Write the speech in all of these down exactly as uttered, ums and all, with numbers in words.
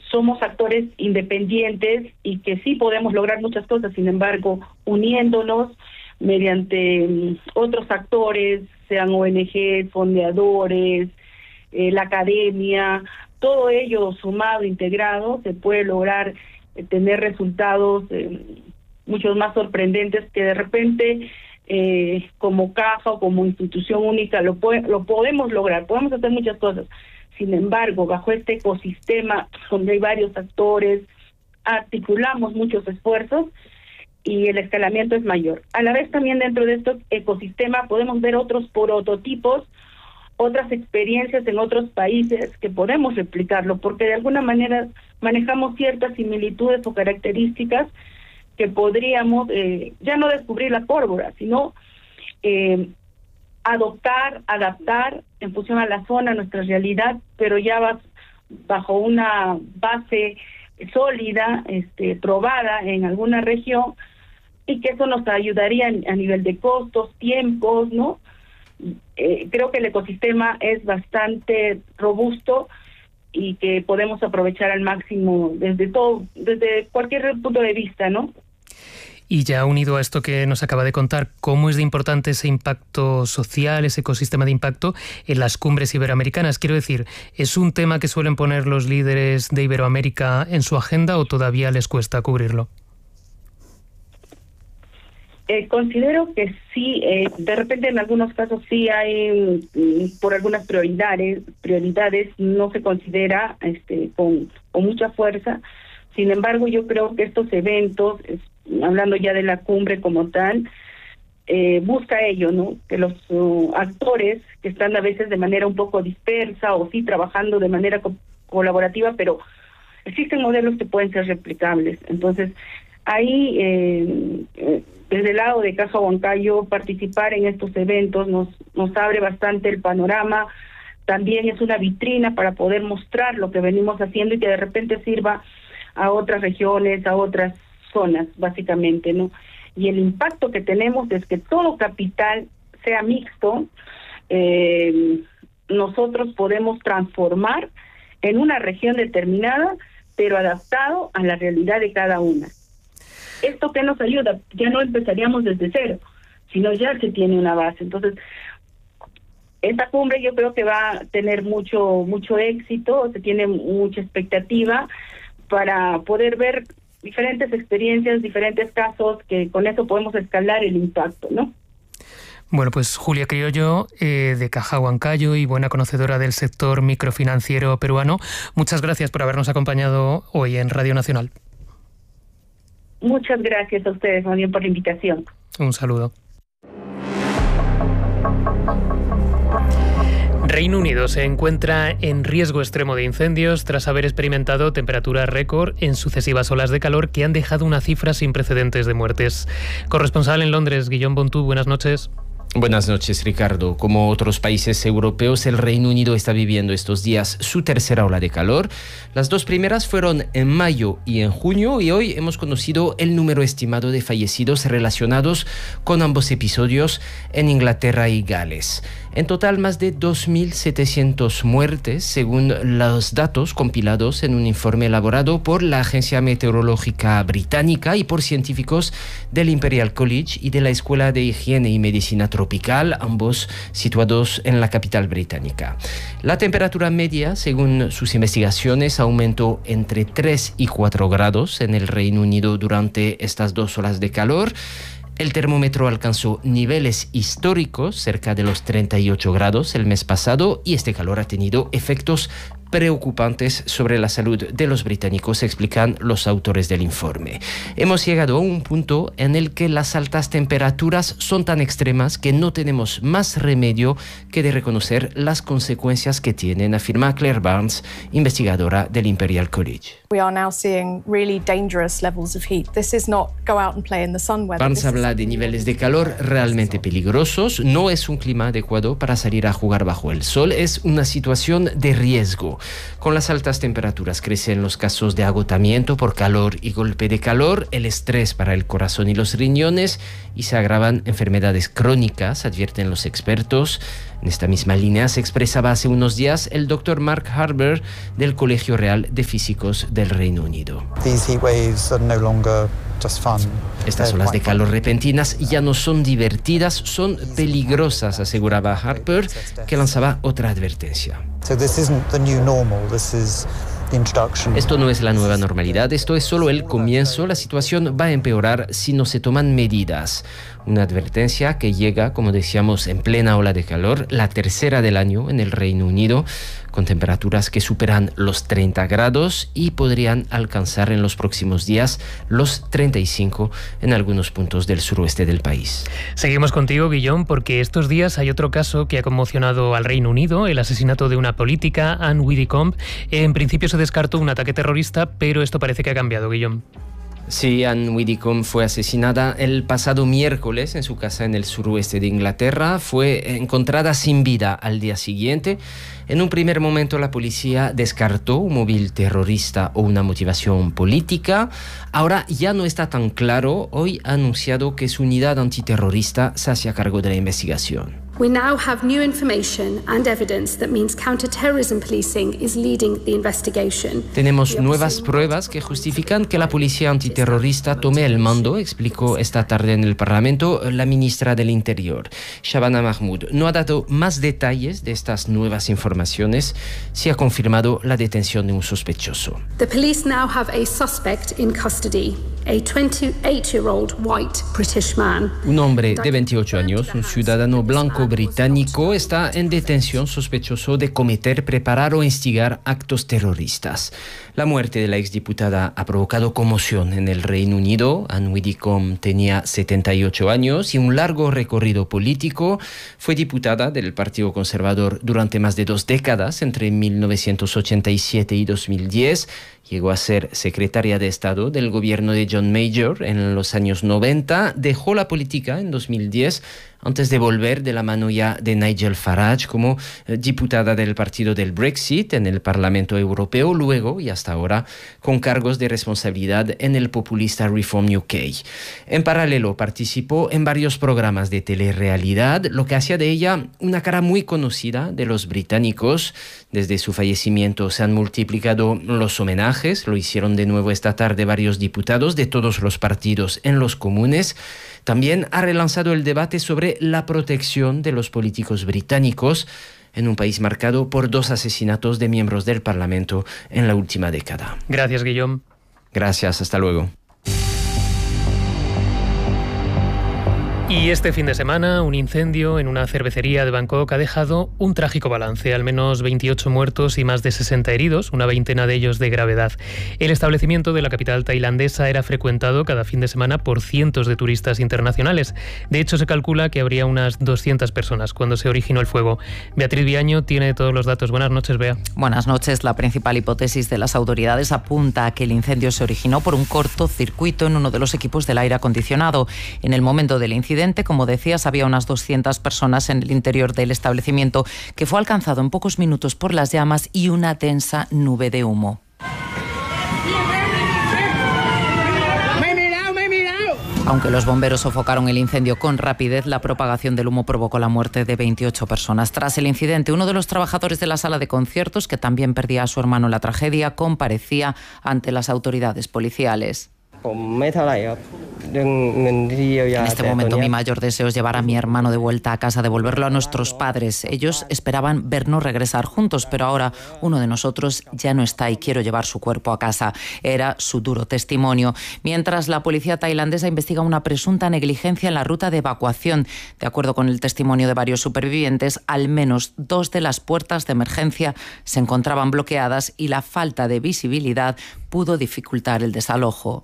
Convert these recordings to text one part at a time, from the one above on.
somos actores independientes y que sí podemos lograr muchas cosas, sin embargo, uniéndonos mediante um, otros actores, sean O N G, fondeadores, eh, la academia, todo ello sumado, integrado, se puede lograr eh, tener resultados eh, muchos más sorprendentes que de repente eh, como caja o como institución única lo, puede, lo podemos lograr, podemos hacer muchas cosas. Sin embargo, bajo este ecosistema donde hay varios actores, articulamos muchos esfuerzos y el escalamiento es mayor. A la vez también dentro de este ecosistema podemos ver otros prototipos, otras experiencias en otros países que podemos replicarlo, porque de alguna manera manejamos ciertas similitudes o características que podríamos eh, ya no descubrir la pólvora, sino eh, adoptar, adaptar en función a la zona, a nuestra realidad, pero ya va bajo una base sólida, este, probada en alguna región, y que eso nos ayudaría a nivel de costos, tiempos, ¿no? Eh, creo que el ecosistema es bastante robusto y que podemos aprovechar al máximo desde todo, desde cualquier punto de vista, ¿no? Y ya unido a esto que nos acaba de contar, ¿cómo es de importante ese impacto social, ese ecosistema de impacto en las cumbres iberoamericanas? Quiero decir, ¿es un tema que suelen poner los líderes de Iberoamérica en su agenda o todavía les cuesta cubrirlo? Eh, considero que sí, eh, de repente en algunos casos sí hay, mm, por algunas prioridades, prioridades no se considera este, con, con mucha fuerza. Sin embargo, yo creo que estos eventos, es, hablando ya de la cumbre como tal, eh, busca ello, ¿no? Que los uh, actores que están a veces de manera un poco dispersa o sí trabajando de manera co- colaborativa, pero existen modelos que pueden ser replicables. Entonces, ahí, eh, eh, desde el lado de Caja Huancayo, participar en estos eventos nos, nos abre bastante el panorama. También es una vitrina para poder mostrar lo que venimos haciendo y que de repente sirva a otras regiones, a otras zonas, básicamente, ¿no? Y el impacto que tenemos es que todo capital sea mixto, eh, nosotros podemos transformar en una región determinada, pero adaptado a la realidad de cada una. ¿Esto qué nos ayuda? Ya no empezaríamos desde cero, sino ya se tiene una base. Entonces, esta cumbre yo creo que va a tener mucho mucho éxito, se tiene mucha expectativa para poder ver diferentes experiencias, diferentes casos, que con eso podemos escalar el impacto, ¿no? Bueno, pues Julia Criollo, eh, de Caja Huancayo y buena conocedora del sector microfinanciero peruano, muchas gracias por habernos acompañado hoy en Radio Nacional. Muchas gracias a ustedes, más bien, por la invitación. Un saludo. Reino Unido se encuentra en riesgo extremo de incendios tras haber experimentado temperaturas récord en sucesivas olas de calor que han dejado una cifra sin precedentes de muertes. Corresponsal en Londres, Guillaume Bontú, buenas noches. Buenas noches, Ricardo. Como otros países europeos, el Reino Unido está viviendo estos días su tercera ola de calor. Las dos primeras fueron en mayo y en junio, y hoy hemos conocido el número estimado de fallecidos relacionados con ambos episodios en Inglaterra y Gales. En total, más de dos mil setecientas muertes, según los datos compilados en un informe elaborado por la Agencia Meteorológica Británica y por científicos del Imperial College y de la Escuela de Higiene y Medicina Tropical, ambos situados en la capital británica. La temperatura media, según sus investigaciones, aumentó entre tres y cuatro grados en el Reino Unido durante estas dos olas de calor. El termómetro alcanzó niveles históricos cerca de los treinta y ocho grados el mes pasado, y este calor ha tenido efectos preocupantes sobre la salud de los británicos, explican los autores del informe. Hemos llegado a un punto en el que las altas temperaturas son tan extremas que no tenemos más remedio que de reconocer las consecuencias que tienen, afirma Claire Barnes, investigadora del Imperial College. We are now seeing really dangerous levels of heat. This is not go out and play in the sun weather. Barnes habla de niveles de calor realmente peligrosos. No es un clima adecuado para salir a jugar bajo el sol, es una situación de riesgo. Unido. Con las altas temperaturas crecen los casos de agotamiento por calor y golpe de calor, el estrés para el corazón y los riñones y se agravan enfermedades crónicas, advierten los expertos. En esta misma línea se expresaba hace unos días el doctor Mark Harber del Colegio Real de Físicos del Reino Unido. Estas olas de calor repentinas ya no son divertidas, son peligrosas, aseguraba Harper, que lanzaba otra advertencia. Esto no es la nueva normalidad, esto es solo el comienzo. La situación va a empeorar si no se toman medidas. Una advertencia que llega, como decíamos, en plena ola de calor, la tercera del año en el Reino Unido, con temperaturas que superan los treinta grados y podrían alcanzar en los próximos días los treinta y cinco en algunos puntos del suroeste del país. Seguimos contigo, Guillón, porque estos días hay otro caso que ha conmocionado al Reino Unido, el asesinato de una política, Anne Widdecombe. En principio se descartó un ataque terrorista, pero esto parece que ha cambiado, Guillón. Sí, Anne Widdecombe fue asesinada el pasado miércoles en su casa en el suroeste de Inglaterra. Fue encontrada sin vida al día siguiente. En un primer momento la policía descartó un móvil terrorista o una motivación política. Ahora ya no está tan claro. Hoy ha anunciado que su unidad antiterrorista se hace a cargo de la investigación. We now have new information and evidence that means counter-terrorism policing is leading the investigation. Tenemos nuevas pruebas que justifican que la policía antiterrorista tome el mando, explicó esta tarde en el Parlamento la ministra del Interior, Shabana Mahmood. No ha dado más detalles de estas nuevas informaciones. Sí ha confirmado la detención de un sospechoso. The police now have a suspect in custody, a twenty-eight-year-old white British man. Un hombre de veintiocho años, un ciudadano blanco británico, está en detención sospechoso de cometer, preparar o instigar actos terroristas. La muerte de la exdiputada ha provocado conmoción en el Reino Unido. Anne Widdecombe tenía setenta y ocho años y un largo recorrido político. Fue diputada del Partido Conservador durante más de dos décadas, entre mil novecientos ochenta y siete y dos mil diez. Llegó a ser secretaria de Estado del gobierno de John Major en los años noventa. Dejó la política en dos mil diez antes de volver de la mano ya de Nigel Farage como eh, diputada del partido del Brexit en el Parlamento Europeo, luego y hasta ahora con cargos de responsabilidad en el populista Reform U K. En paralelo participó en varios programas de telerrealidad, lo que hacía de ella una cara muy conocida de los británicos. Desde su fallecimiento se han multiplicado los homenajes, lo hicieron de nuevo esta tarde varios diputados de todos los partidos en los comunes. También ha relanzado el debate sobre la protección de los políticos británicos en un país marcado por dos asesinatos de miembros del Parlamento en la última década. Gracias, Guillaume. Gracias, hasta luego. Y este fin de semana, un incendio en una cervecería de Bangkok ha dejado un trágico balance, al menos veintiocho muertos y más de sesenta heridos, una veintena de ellos de gravedad. El establecimiento de la capital tailandesa era frecuentado cada fin de semana por cientos de turistas internacionales. De hecho, se calcula que habría unas doscientas personas cuando se originó el fuego. Beatriz Viaño tiene todos los datos. Buenas noches, Bea. Buenas noches. La principal hipótesis de las autoridades apunta a que el incendio se originó por un cortocircuito en uno de los equipos del aire acondicionado. En el momento del incidente, como decías, había unas doscientas personas en el interior del establecimiento, que fue alcanzado en pocos minutos por las llamas y una densa nube de humo. Aunque los bomberos sofocaron el incendio con rapidez, la propagación del humo provocó la muerte de veintiocho personas. Tras el incidente, uno de los trabajadores de la sala de conciertos, que también perdía a su hermano en la tragedia, comparecía ante las autoridades policiales. En este momento mi mayor deseo es llevar a mi hermano de vuelta a casa, devolverlo a nuestros padres. Ellos esperaban vernos regresar juntos, pero ahora uno de nosotros ya no está y quiero llevar su cuerpo a casa. Era su duro testimonio. Mientras la policía tailandesa investiga una presunta negligencia en la ruta de evacuación. De acuerdo con el testimonio de varios supervivientes, al menos dos de las puertas de emergencia se encontraban bloqueadas y la falta de visibilidad pudo dificultar el desalojo.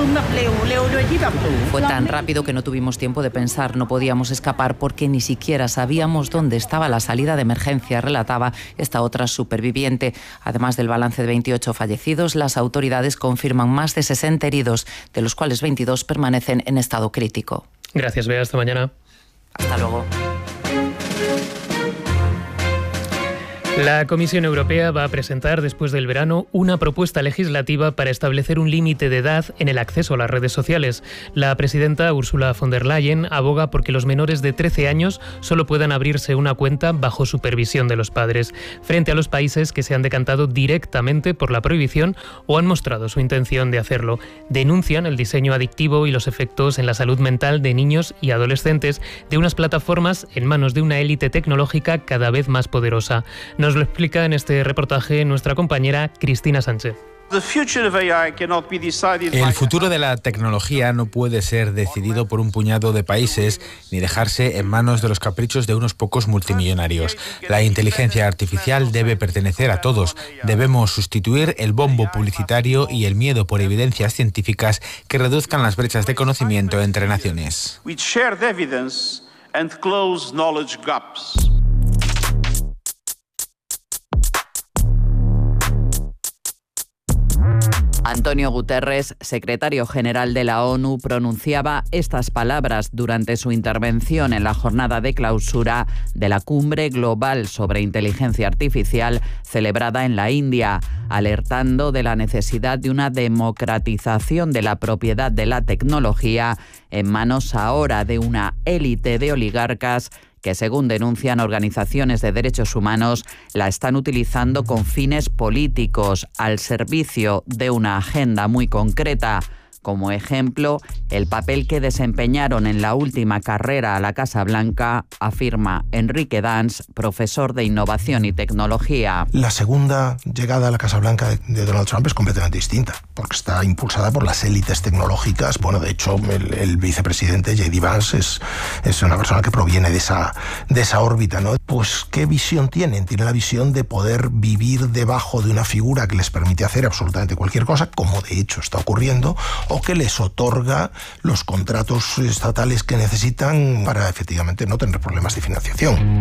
Fue tan rápido que no tuvimos tiempo de pensar, no podíamos escapar porque ni siquiera sabíamos dónde estaba la salida de emergencia, relataba esta otra superviviente. Además del balance de veintiocho fallecidos, las autoridades confirman más de sesenta heridos, de los cuales veintidós permanecen en estado crítico. Gracias, Bea. Hasta mañana. Hasta luego. La Comisión Europea va a presentar después del verano una propuesta legislativa para establecer un límite de edad en el acceso a las redes sociales. La presidenta Ursula von der Leyen aboga porque los menores de trece años solo puedan abrirse una cuenta bajo supervisión de los padres, frente a los países que se han decantado directamente por la prohibición o han mostrado su intención de hacerlo. Denuncian el diseño adictivo y los efectos en la salud mental de niños y adolescentes de unas plataformas en manos de una élite tecnológica cada vez más poderosa. Nos lo explica en este reportaje nuestra compañera Cristina Sánchez. El futuro de la tecnología no puede ser decidido por un puñado de países ni dejarse en manos de los caprichos de unos pocos multimillonarios. La inteligencia artificial debe pertenecer a todos. Debemos sustituir el bombo publicitario y el miedo por evidencias científicas que reduzcan las brechas de conocimiento entre naciones. Antonio Guterres, secretario general de la ONU, pronunciaba estas palabras durante su intervención en la jornada de clausura de la Cumbre Global sobre Inteligencia Artificial celebrada en la India, alertando de la necesidad de una democratización de la propiedad de la tecnología en manos ahora de una élite de oligarcas que, según denuncian organizaciones de derechos humanos, la están utilizando con fines políticos al servicio de una agenda muy concreta. Como ejemplo, el papel que desempeñaron en la última carrera a la Casa Blanca, afirma Enrique Dans, profesor de Innovación y Tecnología. La segunda llegada a la Casa Blanca de Donald Trump es completamente distinta, porque está impulsada por las élites tecnológicas. Bueno, de hecho, el, el vicepresidente J D Vance es, es una persona que proviene de esa, de esa órbita, ¿no? Pues, ¿qué visión tienen? Tienen la visión de poder vivir debajo de una figura que les permite hacer absolutamente cualquier cosa, como de hecho está ocurriendo, o que les otorga los contratos estatales que necesitan para efectivamente no tener problemas de financiación.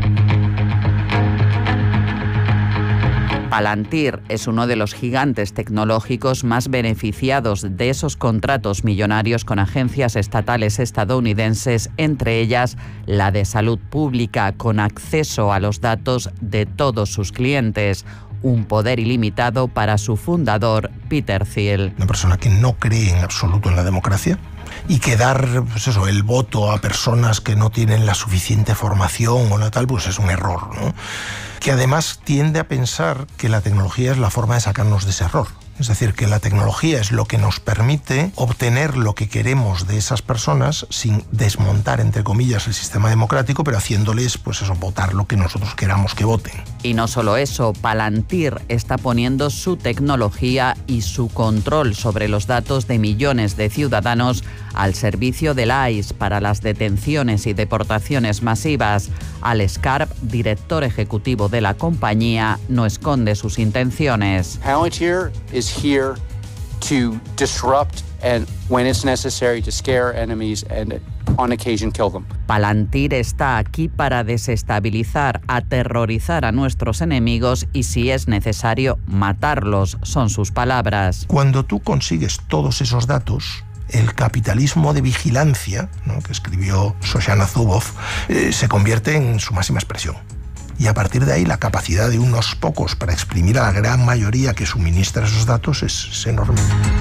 Palantir es uno de los gigantes tecnológicos más beneficiados de esos contratos millonarios con agencias estatales estadounidenses, entre ellas la de salud pública, con acceso a los datos de todos sus clientes. Un poder ilimitado para su fundador, Peter Thiel. Una persona que no cree en absoluto en la democracia y que dar, pues eso, el voto a personas que no tienen la suficiente formación o la tal, pues es un error, ¿no? Que además tiende a pensar que la tecnología es la forma de sacarnos de ese error. Es decir, que la tecnología es lo que nos permite obtener lo que queremos de esas personas sin desmontar, entre comillas, el sistema democrático, pero haciéndoles, pues eso, votar lo que nosotros queramos que voten. Y no solo eso, Palantir está poniendo su tecnología y su control sobre los datos de millones de ciudadanos al servicio del I C E para las detenciones y deportaciones masivas. Alex Karp, director ejecutivo de la compañía, no esconde sus intenciones. Palantir is here to disrupt and when it's necessary to scare enemies and on occasion kill them. Palantir está aquí para desestabilizar, aterrorizar a nuestros enemigos y, si es necesario, matarlos, son sus palabras. Cuando tú consigues todos esos datos, el capitalismo de vigilancia, ¿no?, que escribió Shoshana Zuboff, eh, se convierte en su máxima expresión. Y a partir de ahí la capacidad de unos pocos para exprimir a la gran mayoría que suministra esos datos es, es enorme.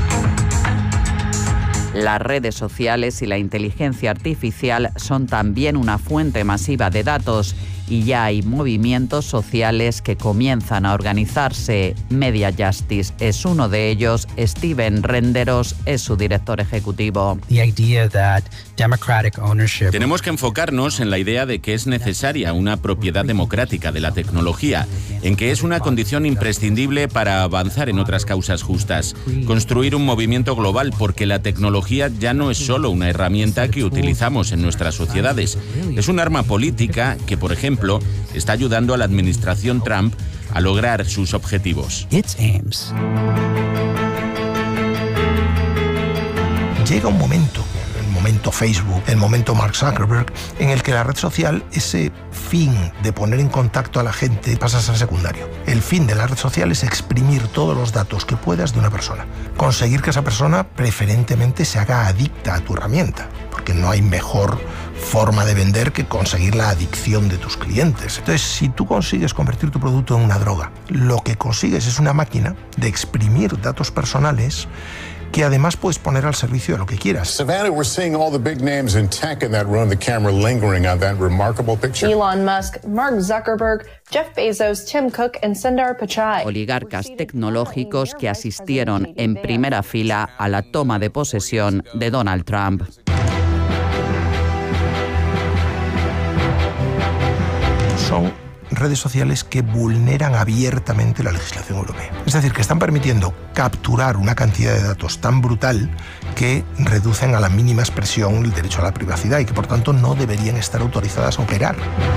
Las redes sociales y la inteligencia artificial son también una fuente masiva de datos y ya hay movimientos sociales que comienzan a organizarse. Media Justice es uno de ellos. Steven Renderos es su director ejecutivo. Tenemos que enfocarnos en la idea de que es necesaria una propiedad democrática de la tecnología, en que es una condición imprescindible para avanzar en otras causas justas. Construir un movimiento global, porque la tecnología ya no es solo una herramienta que utilizamos en nuestras sociedades. Es un arma política que, por ejemplo, está ayudando a la administración Trump a lograr sus objetivos. Llega un momento, el momento Facebook, el momento Mark Zuckerberg, en el que la red social, ese fin de poner en contacto a la gente, pasa a ser secundario. El fin de la red social es exprimir todos los datos que puedas de una persona. Conseguir que esa persona preferentemente se haga adicta a tu herramienta, porque no hay mejor forma de vender que conseguir la adicción de tus clientes. Entonces, si tú consigues convertir tu producto en una droga, lo que consigues es una máquina de exprimir datos personales que además puedes poner al servicio de lo que quieras. Savannah, we're seeing all the big names in tech in that room, the camera lingering on that remarkable picture. Elon Musk, Mark Zuckerberg, Jeff Bezos, Tim Cook and Sundar Pichai. Oligarcas tecnológicos que asistieron en primera fila a la toma de posesión de Donald Trump. Son redes sociales que vulneran abiertamente la legislación europea. Es decir, que están permitiendo capturar una cantidad de datos tan brutal que reducen a la mínima expresión el derecho a la privacidad y que por tanto no deberían estar autorizadas a operar.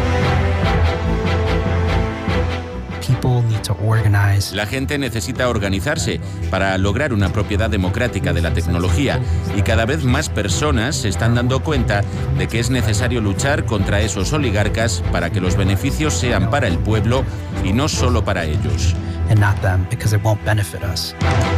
La gente necesita organizarse para lograr una propiedad democrática de la tecnología y cada vez más personas se están dando cuenta de que es necesario luchar contra esos oligarcas para que los beneficios sean para el pueblo y no solo para ellos.